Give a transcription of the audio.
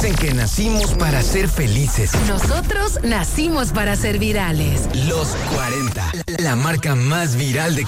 Dicen que nacimos para ser felices. Nosotros nacimos para ser virales. Los 40, la marca más viral de